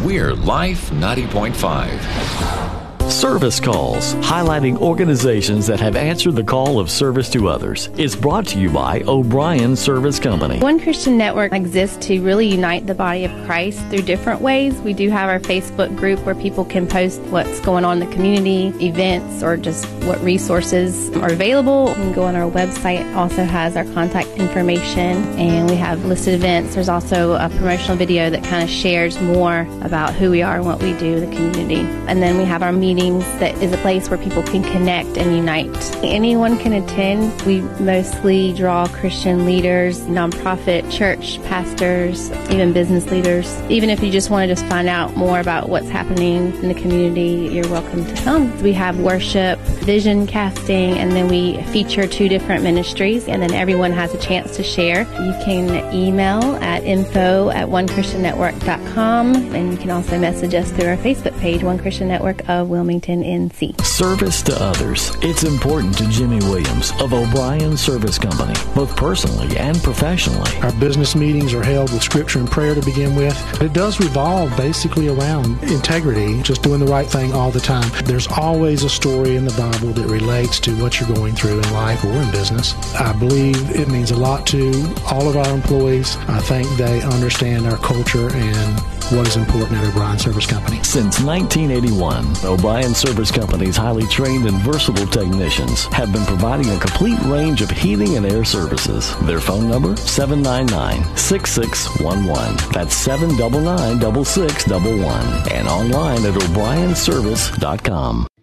We're Life 90.5. Service Calls, highlighting organizations that have answered the call of service to others, is brought to you by O'Brien Service Company. One Christian Network exists to really unite the body of Christ through different ways. We do have our Facebook group where people can post what's going on in the community, events, or just what resources are available. You can go on our website. It also has our contact information, and we have listed events. There's also a promotional video that kind of shares more about who we are and what we do in the community. And then we have our meetings that is a place where people can connect and unite. Anyone can attend. We mostly draw Christian leaders, nonprofit, church pastors, even business leaders. Even if you just want to find out more about what's happening in the community, you're welcome to come. We have worship, vision casting, and then we feature 2 different ministries, and then everyone has a chance to share. You can email at info@onechristiannetwork.com, and you can also message us through our Facebook page, One Christian Network of Wilmington, NC. Service to others. It's important to Jimmy Williams of O'Brien Service Company, both personally and professionally. Our business meetings are held with scripture and prayer to begin with. It does revolve basically around integrity, just doing the right thing all the time. There's always a story in the Bible that relates to what you're going through in life or in business. I believe it means a lot to all of our employees. I think they understand our culture and what is important at O'Brien Service Company. Since 1981, O'Brien Service Company's highly trained and versatile technicians have been providing a complete range of heating and air services. Their phone number, 799-6611. That's 799-6611. And online at o'brienservice.com.